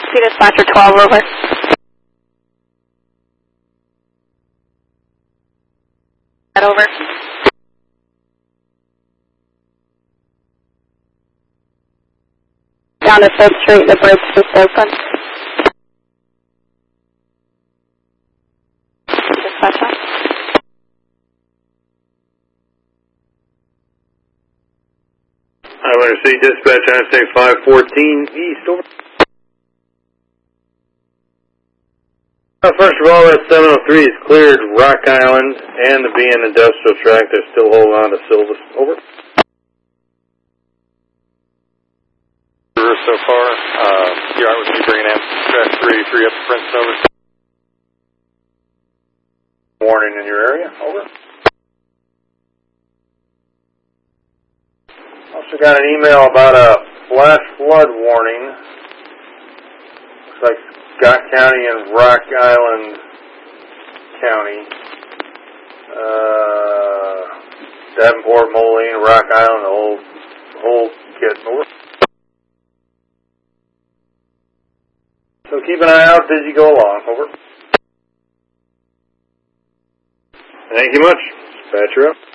Dispatcher 12, over. Over. Down to 5th Street, the bridge just open. Dispatcher. I want to see dispatch, I say 514 East, over. First of all, that 703 is cleared Rock Island and the BN Industrial Tract. They're still holding on to Silvis, over. So far, you are with me bringing in track 3 up to Princeton, over. Warning in your area, over. Also got an email about a flash flood warning. Looks like Scott County and Rock Island County. Davenport, Moline, Rock Island, the whole kit, over. So keep an eye out as you go along, over. Thank you much. Dispatcher up.